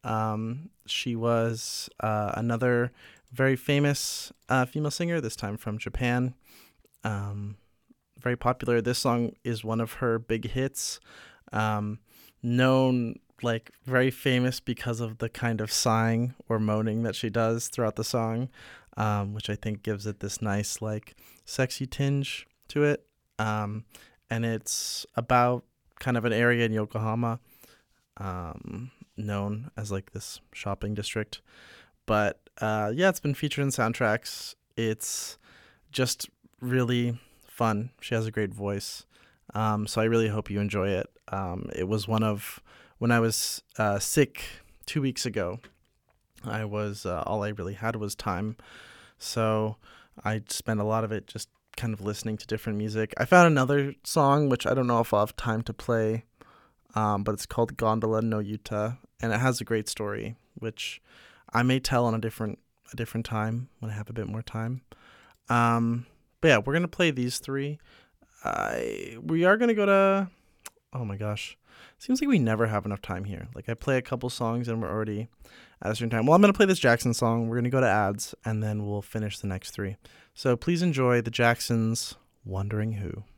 She was another very famous female singer, this time from Japan. Um, Very popular. This song is one of her big hits. Um, Known, like, very famous because of the kind of sighing or moaning that she does throughout the song, which I think gives it this nice, like, sexy tinge to it. Um, and it's about kind of an area in Yokohama, known as like this shopping district. But yeah, it's been featured in soundtracks. It's just really fun. She has a great voice. So I really hope you enjoy it. It was one of when I was sick 2 weeks ago. I was all I really had was time, so I spent a lot of it just kind of listening to different music. I found another song which I don't know if I'll have time to play, but it's called Gondola no Yuta, and it has a great story, which I may tell on a different time when I have a bit more time. But yeah, we're gonna play these three. We are gonna go to. Oh my gosh, seems like we never have enough time here. Like I play a couple songs and we're already at a certain time. Well, I'm gonna play this Jackson song. We're gonna go to ads and then we'll finish the next three. So please enjoy the Jacksons' "Wondering Who."